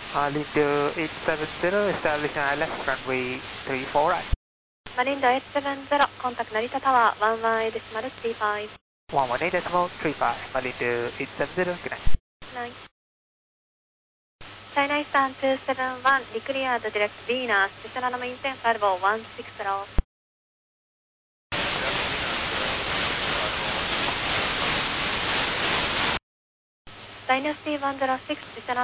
Malindo 870, establishing ILS, runway 34 right. Malindo 870, contact Narita Tower, 118.35. 118.35, Malindo 870, good night. Night. China Eastern 271, declared direct Venus, decisional maintain flight level 160. Dynasty 106, decisional